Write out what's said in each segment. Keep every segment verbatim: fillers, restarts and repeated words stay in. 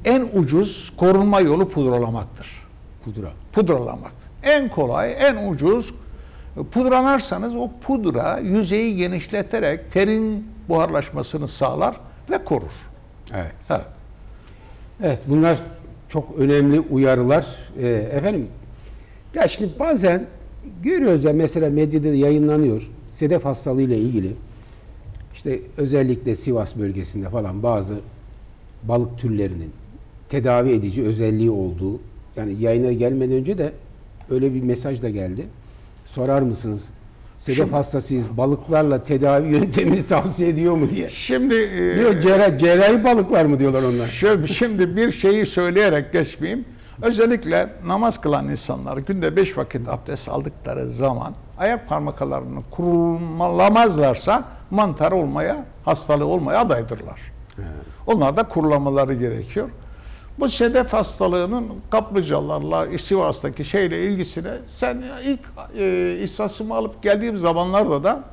en ucuz korunma yolu pudralamaktır. Pudra. Pudralamaktır. En kolay, en ucuz pudranarsanız o pudra yüzeyi genişleterek terin buharlaşmasını sağlar ve korur. Evet. Evet. Evet, bunlar çok önemli uyarılar. Ee, efendim, ya şimdi bazen görüyoruz ya, mesela medyada yayınlanıyor sedef hastalığı ile ilgili. İşte özellikle Sivas bölgesinde falan bazı balık türlerinin tedavi edici özelliği olduğu, yani yayına gelmeden önce de öyle bir mesaj da geldi. Sorar mısınız? Sedef şimdi, hastasıyız, balıklarla tedavi yöntemini tavsiye ediyor mu diye. Şimdi e, diyor cerrah, cerrahi balıklar mı diyorlar onlar. Şöyle, şimdi bir şeyi söyleyerek geçmeyeyim. Özellikle namaz kılan insanlar günde beş vakit abdest aldıkları zaman ayak parmaklarını kurulamazlarsa mantar olmaya, hastalığı olmaya adaydırlar. Evet. Onlar da kurulamaları gerekiyor. Bu sedef hastalığının kaplıcalarla, Sivas'taki şeyle ilgisine sen ilk e, ihsasımı alıp geldiğim zamanlarda da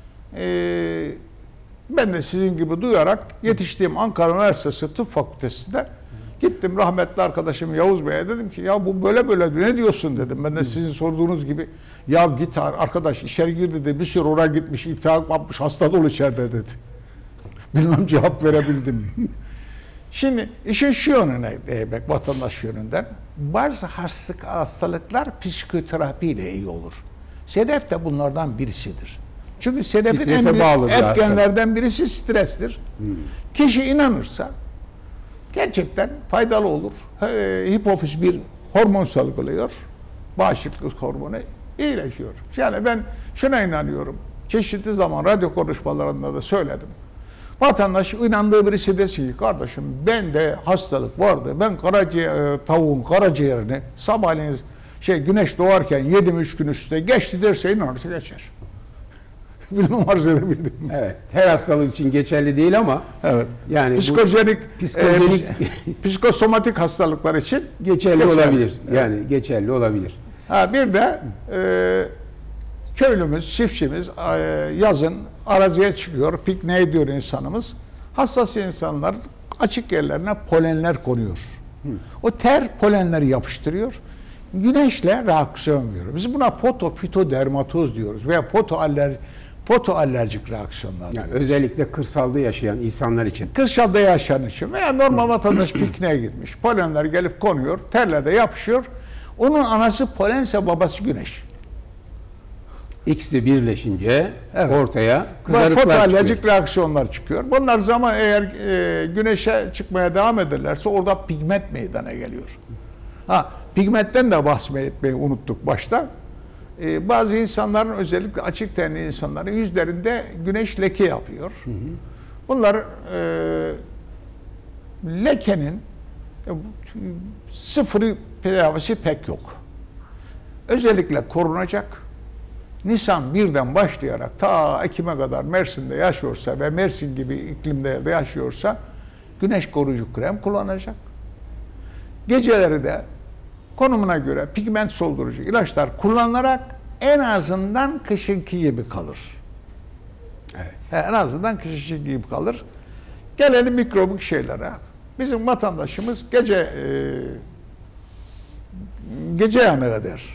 e, ben de sizin gibi duyarak yetiştiğim Ankara Üniversitesi Tıp Fakültesi'nde gittim rahmetli arkadaşım Yavuz Bey'e, dedim ki ya bu böyle böyle ne diyorsun dedim. Ben de sizin sorduğunuz gibi ya git arkadaş içeri gir dedi, bir sürü oraya gitmiş, iltihap yapmış, hasta dolu içeride dedi. Bilmem cevap verebildim. Şimdi işin şu yönüne değmek, vatandaş yönünden, bazı hastalıklar psikoterapiyle iyi olur. Sedef de bunlardan birisidir. Çünkü sedefin en büyük etkenlerden birisi strestir. Hmm. Kişi inanırsa gerçekten faydalı olur. Hipofiz bir hormon salgılıyor. Bağışıklık hormonu iyileşiyor. Yani ben şuna inanıyorum. Çeşitli zaman radyo konuşmalarında da söyledim. Vatandaş inandığı birisi desin ki kardeşim bende hastalık vardı. Ben karaciğer, tavuğun karaciğerini sabahleyin şey güneş doğarken yedim üç gün üstte geçti derse inanırsa geçer. Bilmem arz edebildim. Evet. Her hastalık için geçerli değil ama evet. Yani psikojenik, bu, psikojenik e, psikosomatik hastalıklar için geçerli, geçerli olabilir. Evet. Yani geçerli olabilir. Ha bir de e, köylümüz, çiftçimiz e, yazın araziye çıkıyor, pikniğe gidiyor insanımız. Hassas insanlar açık yerlerine polenler konuyor. Hı. O ter polenleri yapıştırıyor. Güneşle reaksiyon veriyor. Biz buna fotofitodermatoz diyoruz veya fotoalerji fotoalerjik reaksiyonlar. Yani özellikle kırsalda yaşayan insanlar için. Kırsalda yaşayan için veya normal vatandaş pikniğe gitmiş. Polenler gelip konuyor, terle de yapışıyor. Onun anası polense babası güneş. İkisi birleşince evet. ortaya kızarıklar çıkıyor. Fotoalerjik reaksiyonlar çıkıyor. Bunlar zaman eğer e, güneşe çıkmaya devam ederlerse orada pigment meydana geliyor. Ha, pigmentten de bahsetmeyi unuttuk başta. Ee, bazı insanların özellikle açık tenli insanların yüzlerinde güneş leke yapıyor. Hı hı. Bunlar e, lekenin e, sıfırı tedavisi pek yok. Özellikle korunacak. Nisan birden başlayarak ta Ekim'e kadar Mersin'de yaşıyorsa ve Mersin gibi iklimlerde yaşıyorsa güneş koruyucu krem kullanacak. Geceleri de konumuna göre pigment soldurucu ilaçlar kullanılarak en azından kışınki gibi kalır. Evet. En azından kışınki gibi kalır. Gelelim mikrobik şeylere. Bizim vatandaşımız gece e, gece yanığı der.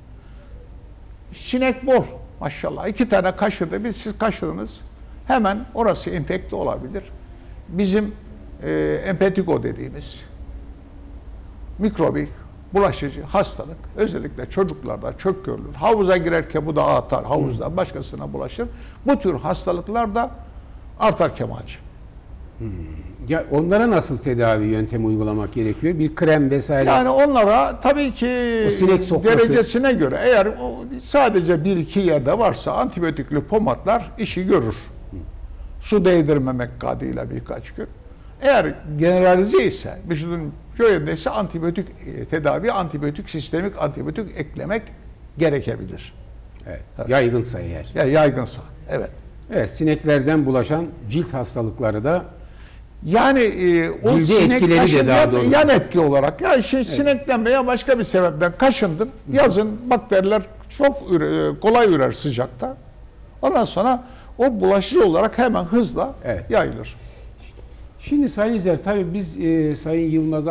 Sinek bol maşallah. İki tane kaşıdı. Bir siz kaşıdınız. Hemen orası enfekte olabilir. Bizim e, empetiko dediğimiz mikrobik bulaşıcı hastalık özellikle çocuklarda çok görülür. Havuza girerken bu da atar, havuzda başkasına bulaşır. Bu tür hastalıklar da artar Kemal'ciğim. Hmm. Ya onlara nasıl tedavi yöntemi uygulamak gerekiyor? Bir krem vesaire. Yani onlara tabii ki derecesine göre eğer o sadece bir iki yerde varsa antibiyotikli pomatlar işi görür. Hmm. Su değdirmemek kaydıyla birkaç gün. Eğer generalize ise, vücudun şöyle antibiyotik tedavi, antibiyotik sistemik antibiyotik eklemek gerekebilir. Evet. Evet. Yaygınsa eğer. Ya yaygınsa, evet. Evet, sineklerden bulaşan cilt hastalıkları da yani e, o sinek kaşıngan yan etki olarak ya şey, evet. Sinekten veya başka bir sebepten kaşındın. Hı. Yazın bakteriler çok üre, kolay ürer sıcakta. Ondan sonra o bulaşıcı olarak hemen hızla evet. yayılır. Şimdi Sayın İzler, tabii biz e, Sayın Yılmaz